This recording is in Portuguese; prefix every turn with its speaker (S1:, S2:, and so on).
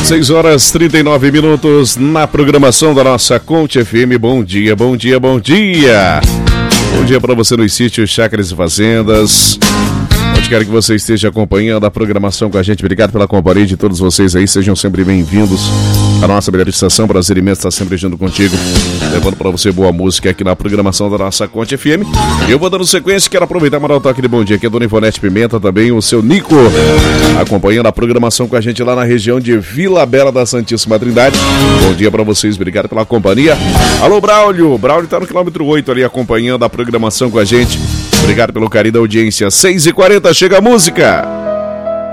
S1: 6 horas 39 minutos na programação da nossa Conte FM. Bom dia, bom dia, bom dia. Bom dia para você nos sítios, chácaras e fazendas. Onde quer que você esteja acompanhando a programação com a gente. Obrigado pela companhia de todos vocês aí. Sejam sempre bem-vindos. A nossa melhor estação, Prazer Imenso, está sempre junto contigo, levando para você boa música aqui na programação da nossa Conte FM. Eu vou dando sequência, quero aproveitar e mandar um toque de bom dia aqui, a Dona Ivonete Pimenta, também o seu Nico, acompanhando a programação com a gente lá na região de Vila Bela da Santíssima Trindade. Bom dia para vocês, obrigado pela companhia. Alô, Braulio está no quilômetro 8 ali, acompanhando a programação com a gente. Obrigado pelo carinho da audiência. 6h40, chega a música.